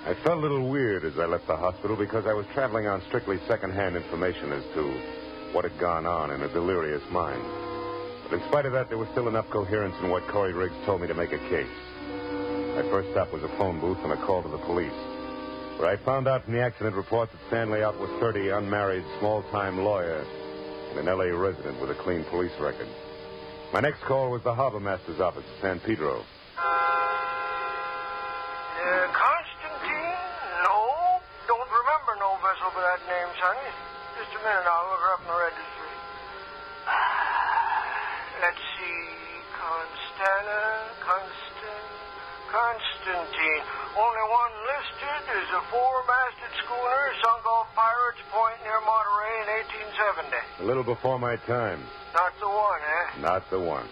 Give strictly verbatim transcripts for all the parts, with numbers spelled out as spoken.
I felt a little weird as I left the hospital because I was traveling on strictly second-hand information as to what had gone on in a delirious mind. But in spite of that, there was still enough coherence in what Corey Riggs told me to make a case. My first stop was a phone booth and a call to the police, where I found out from the accident reports that Stanley Ott was thirty, unmarried, small-time lawyer, and an L A resident with a clean police record. My next call was the harbor master's office at San Pedro. Uh, Constantine? No. Don't remember no vessel by that name, Sonny. Just a minute, I'll look her up in the registry. Let's see. Constella, Constant, Constantine. Only one listed is a four-masted schooner sunk off Pirates Point near Monterey in eighteen seventy. A little before my time. Not the one, eh? Not the one.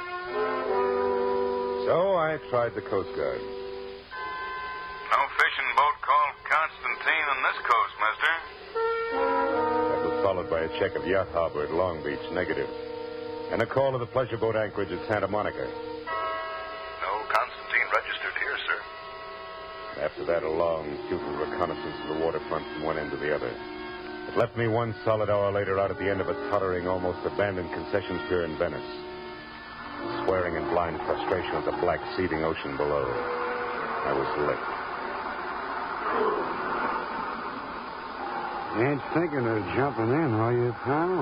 So I tried the Coast Guard. No fishing boat called Constantine on this coast, mister. That was followed by a check of Yacht Harbor at Long Beach, negative. And a call to the pleasure boat anchorage at Santa Monica. No Constantine registered here, sir. After that, a long, futile reconnaissance of the waterfront from one end to the other. It left me one solid hour later out at the end of a tottering, almost abandoned concessions pier in Venice, swearing in blind frustration at the black, seething ocean below. I was licked. You ain't thinking of jumping in, are you, pal?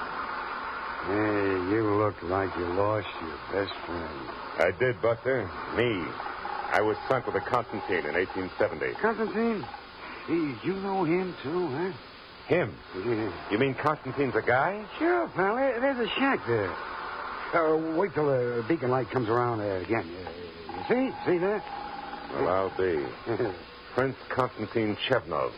Hey, you look like you lost your best friend. I did, Buster. Me. I was sunk with a Constantine in eighteen seventy. Constantine? Geez, you know him, too, huh? Him? Yeah. You mean Constantine's a guy? Sure, pal. There- There's a shack there. Uh, wait till the beacon light comes around uh, again. Uh, you see? See that? Well, I'll be. Prince Constantine Chevnov.